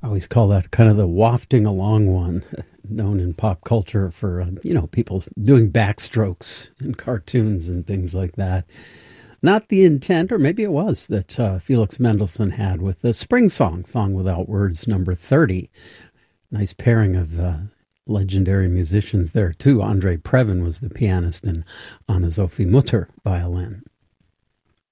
I always call that kind of the wafting along one, known in pop culture for, people doing backstrokes in cartoons and things like that. Not the intent, or maybe it was, that Felix Mendelssohn had with the Spring Song Without Words, number 30. Nice pairing of legendary musicians there, too. Andre Previn was the pianist and Anna Sophie Mutter violin.